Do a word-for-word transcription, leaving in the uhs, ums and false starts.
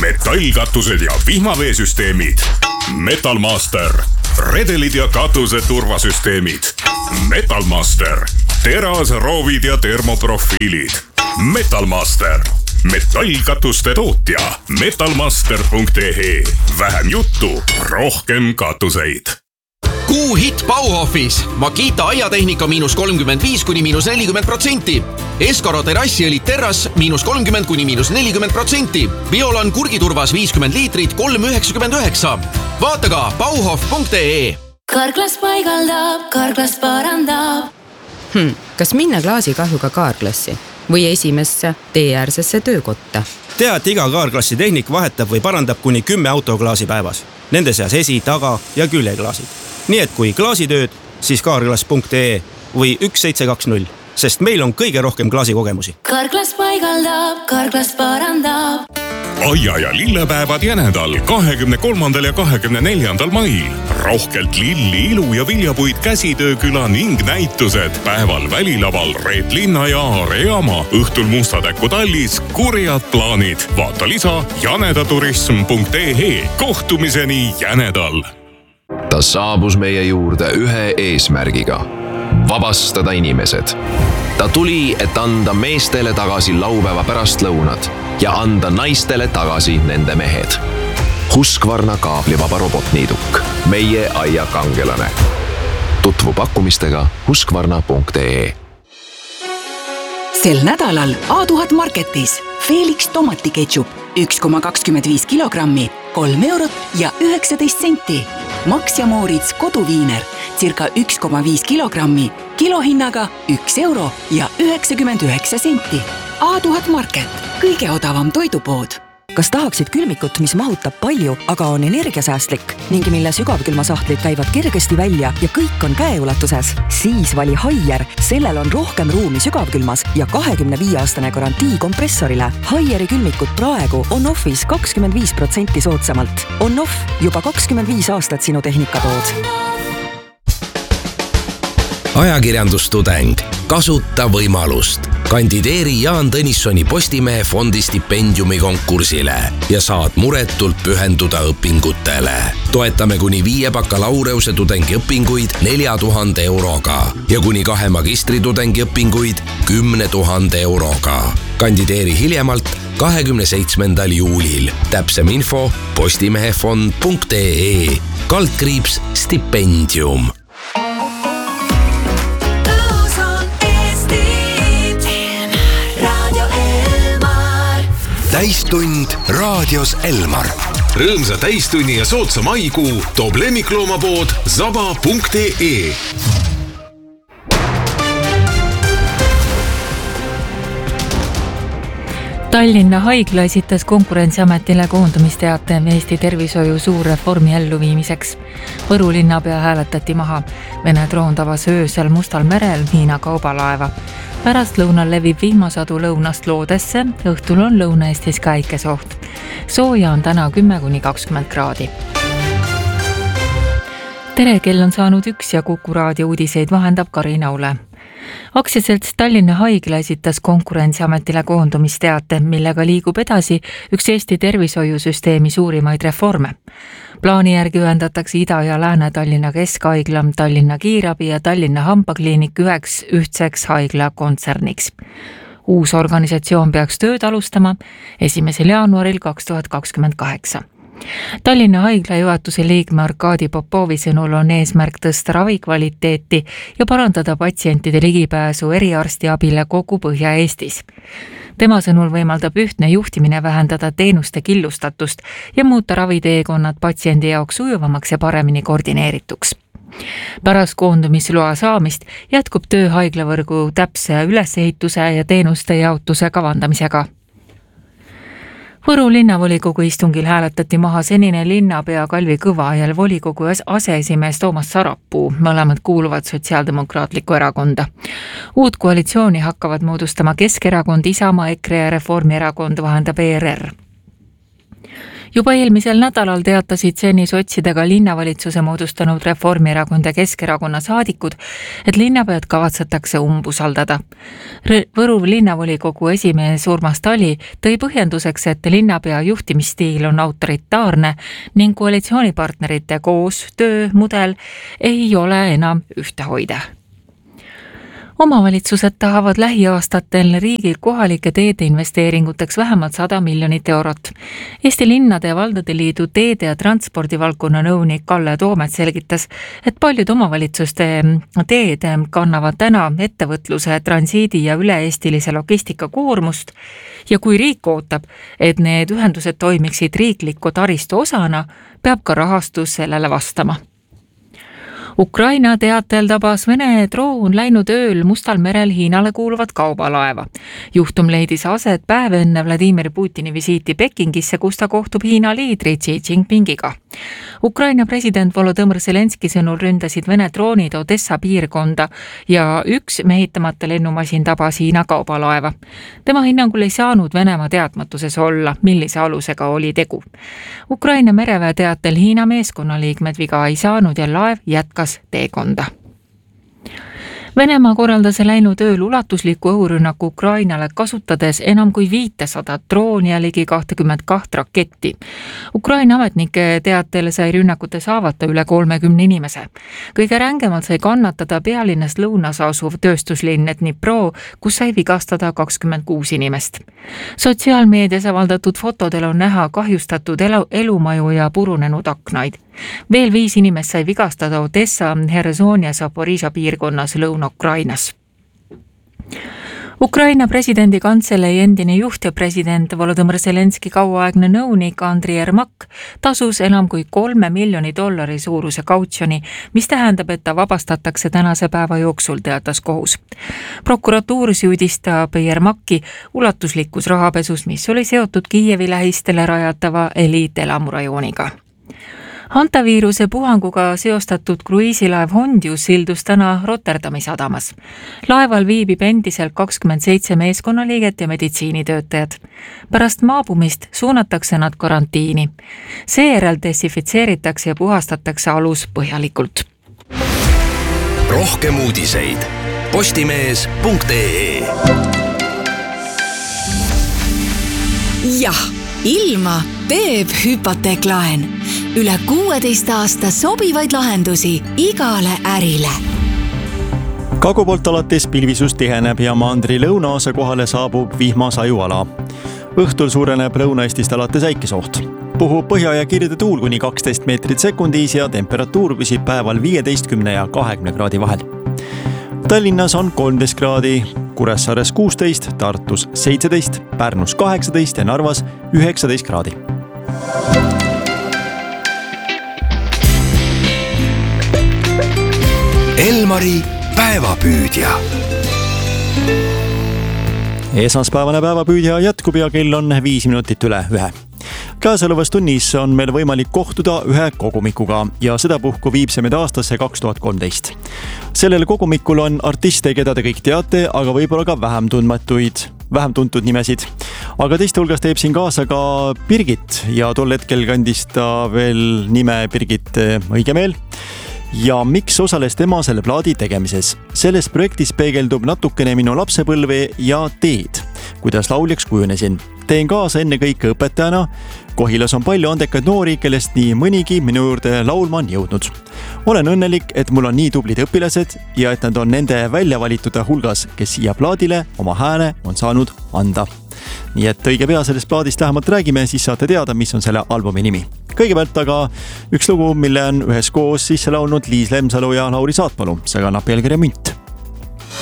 metallkatused ja vihmaveesüsteemid. Metalmaster, redelid ja katuse turvasüsteemid. Metalmaster, terasroovid ja termoprofiilid. Metalmaster, metallkatuste tootja. metalmaster punkt ee. Vähem juttu, rohkem katuseid. Kuu hit Bauhofis. Makita aiatehnika miinus kolmkümmend viis kuni miinus nelikümmend protsenti. Eskaro terassiõlit terras miinus kolmkümmend kuni miinus nelikümmend protsenti. Biolan kurgiturvas viiskümmend liitrit kolm üheksakümmend üheksa. Vaata ka bauhof punkt ee. Karklas paigaldab, Karklas parandab. Hmm, kas minna klaasikahjuga kaarklassi või esimesse teeäärsesse töökotta? Tea, et iga kaarklassi tehnik vahetab või parandab kuni kümme autoklaasi päevas. Nende seas esi, taga ja küljeklaasid. Nii et kui klaasitööd, siis kaarklas punkt ee või üks seitse kaks null, sest meil on kõige rohkem klaasikogemusi. Karklas paigaldab, Karklas parandab. Aia ja lillepäevad Jänedal kahekümne kolmandal ja kahekümne neljandal mail. Rohkelt lilli, ilu ja viljapuid käsitööküla ning näitused. Päeval välilaval Reet Linna ja Aare Jaama. Õhtul Mustatäku tallis kurjad plaanid. Vaata lisa janedaturism punkt ee. Kohtumiseni Jänedal. Ta saabus meie juurde ühe eesmärgiga. Vabastada inimesed. Ta tuli, et anda meestele tagasi laupäeva pärastlõunad ja anda naistele tagasi nende mehed. Husqvarna kaablivaba robotniiduk. Meie aia kangelane. Tutvu pakkumistega husqvarna punkt ee. Sel nädalal A tuhat Marketis Felix tomatiketšup üks koma kakskümmend viis kilogrammi, kolm eurot ja üheksateist senti. Max ja Moritz koduviiner circa üks koma viis kilogrammi, kilohinnaga üks euro ja üheksakümmend üheksa senti. A tuhat Market, kõige odavam toidupood. Kas tahaksid külmikut, mis mahutab palju, aga on energiasäästlik ning mille sügavkülmasahtlid käivad kergesti välja ja kõik on käeulatuses? Siis vali Haier, sellel on rohkem ruumi sügavkülmas ja kahekümne viie aastane garantii kompressorile. Haieri külmikut praegu on offis kakskümmend viis protsenti soodsamalt. On off juba kakskümmend viis aastat sinu tehnikatood. Ajakirjandustudeng. Kasuta võimalust. Kandideeri Jaan Tõnissoni Postimehe fondi stipendiumi konkursile ja saad muretult pühenduda õpingutele. Toetame kuni viie bakalaureuse tudengi õpinguid nelja tuhande euroga ja kuni kahe magistritudengi õpinguid kümne tuhande euroga. Kandideeri hiljemalt kahekümne seitsmendal juulil. Täpsem info postimehefond punkt ee. Kaldkriips stipendium. Täistund raadios Elmar. Rõõmsa täistunni ja sootsa maikuu toob lemmikloomapood zaba punkt ee. Tallinna Haigla esitas Konkurentsiametile koondumisteate Eesti tervishoiu suurreformi elluviimiseks. Võru linnapea hääletati maha. Vene droon tabas öösel Mustal merel Hiina kaubalaeva. Pärast lõunal levib vihmasadu lõunast loodesse, õhtul on Lõuna-Eestis ka äikesoht. Sooja on täna kümme kuni kakskümmend kraadi. Tere, kell on saanud üks ja Kuku raadio uudiseid vahendab Karina Ule. Aktsiaselts Tallinna Haigla esitas Konkurentsiametile koondumisteate, millega liigub edasi üks Eesti tervishoiusüsteemi suurimaid reforme. Plaani järgi ühendatakse Ida- ja Lääne-Tallinna Keskhaigla, Tallinna Kiirabi ja Tallinna Hambakliinik üheks ühtseks haigla kontserniks. Uus organisatsioon peaks tööd alustama esimesel jaanuaril kaks tuhat kakskümmend kaheksa. Tallinna Haigla juhatuse liikme Arkadi Popovi sõnul on eesmärk tõsta ravikvaliteeti ja parandada patsientide ligipääsu eriarstiabile kogu Põhja-Eestis. Tema sõnul võimaldab ühtne juhtimine vähendada teenuste killustatust ja muuta raviteekonnad patsiendi jaoks sujuvamaks ja paremini koordineerituks. Pärast koondumisloa saamist jätkub töö haiglavõrgu täpse ülesehituse ja teenuste jaotuse kavandamisega. Võru linnavolikogu istungil hääletati maha senine linnapea Kalvi Kõva ja volikogu aseesimees Toomas Sarapuu, mõlemad kuuluvad Sotsiaaldemokraatlikku erakonda. Uut koalitsiooni hakkavad moodustama Keskerakond, Isamaa, EKRE ja Reformierakond, vahendab E R R. juba eelmisel nädalal teatasid seni sotsidega linnavalitsuse moodustanud Reformierakond ja Keskerakonna saadikud, et linnapead kavatsetakse umbusaldada. Võru linnavolikogu esimees Urmas Tali tõi põhjenduseks, et linnapea juhtimisstiil on autoritaarne ning koalitsioonipartnerite koostöömudel ei ole enam ühtehoide. Omavalitsused tahavad lähiaastatel riigi kohalike teede investeeringuteks vähemalt sada miljonit eurot. Eesti Linnade ja Valdade Liidu teede ja transpordivaldkonna nõunik Kalle Toomet selgitas, et paljud omavalitsuste teed kannavad täna ettevõtluse, transiidi ja üle-eestilise logistika koormust ja kui riik ootab, et need ühendused toimiksid riikliku taristu osana, peab ka rahastus sellele vastama. Ukraina teatel tabas Vene droon läinud ööl Mustal merel Hiinale kuuluvat kaubalaeva. Juhtum leidis aset päev enne Vladimir Putini visiiti Pekingisse, kus ta kohtub Hiina liidri Xi Jinpingiga. Ukraina president Volodõmõr Zelenski sõnul ründasid Vene droonid Odessa piirkonda ja üks mehitamata lennumasin tabas Hiina kaubalaeva. Tema hinnangul ei saanud Venemaa teadmatuses olla, millise alusega oli tegu. Ukraina mereväe teatel Hiina meeskonnaliikmed viga ei saanud ja laev jätkas teekonda. Venemaa korraldas läinud ööl ulatusliku õhurünnaku Ukrainale kasutades enam kui viissada drooni ja ligi kakskümmend kaks raketti. Ukraina ametnike teatel sai rünnakute saavata üle kolmekümne inimese. Kõige rängemalt sai kannatada pealinnast lõunas asuv tööstuslinn Dnipro, kus sai vigastada kakskümmend kuus inimest. Sotsiaalmeedias avaldatud fotodel on näha kahjustatud elu, elumaju ja purunenud aknaid. Veel viis inimest sai vigastada Odessa, Herson ja Zaporižžja piirkonnas Lõuna-Ukrainas. Ukraina presidendi kantselei endine juht ja president Volodõmõr Zelenski kauaaegne nõunik Andriy Yermak tasus enam kui kolme miljoni dollari suuruse kautsjoni, mis tähendab, et ta vabastatakse tänase päeva jooksul, teatas kohus. Prokuratuur süüdistab Yermaki ulatuslikus rahapesus, mis oli seotud Kiievi lähistele rajatava eliitelamurajooniga. Hantaviiruse puhanguga seostatud kruiisilaev Hondius sildus täna Rotterdami sadamas. Laeval viibib endiselt kakskümmend seitse meeskonnaliiget ja meditsiinitöötajad. Pärast maabumist suunatakse nad karantiini. Seejärel desinfitseeritakse ja puhastatakse alus põhjalikult. Rohkem uudiseid postimees punkt ee. Jah, ilma teeb hüpoteeklaen. Üle kuueteist aasta sobivaid lahendusi igale ärile. Kagu poolt alates pilvisus tiheneb ja mandri lõunaosa kohale saabub vihmasajuala. Õhtul suureneb Lõuna-Eestist alates äikesoht. Puhub põhja ja kirde tuul kuni kaksteist meetrit sekundis ja temperatuur püsib päeval viieteistkümne ja kahekümne kraadi vahel. Tallinnas on kolmteist kraadi, Kuressaares kuusteist, Tartus seitseteist, Pärnus kaheksateist ja Narvas üheksateist kraadi. Elmari päevapüüdja. Esmaspäevane päevapüüdja jätkub ja kell on viis minutit üle ühe. Käesolevas tunnis on meil võimalik kohtuda ühe kogumikuga ja seda puhku viib see meid aastasse kaks tuhat kolmteist. Sellel kogumikul on artiste, keda te kõik teate, aga võib-olla ka vähem tundmatuid, vähem tuntud nimesid. Aga teiste hulgas teeb siin kaasa ka Birgit ja tol hetkel kandis ta veel nime Birgit Õigemeel. Ja miks osales tema selle plaadi tegemises? Selles projektis peegeldub natukene minu lapsepõlve ja teed, kuidas lauljaks kujunesin. Teen kaasa enne kõike õpetajana. Kohilas on palju andekaid noori, kellest nii mõnigi minu juurde laulma on jõudnud. Olen õnnelik, et mul on nii tublid õpilased ja et nad on nende väljavalitud hulgas, kes siia plaadile oma hääle on saanud anda. Nii et õige pea sellest plaadist lähemalt räägime, siis saate teada, mis on selle albumi nimi. Kõigepealt aga üks lugu, mille on ühes koos sisse laulnud Liis Lemsalu ja Lauri Saatpalu. See kannab pealkirja Münt.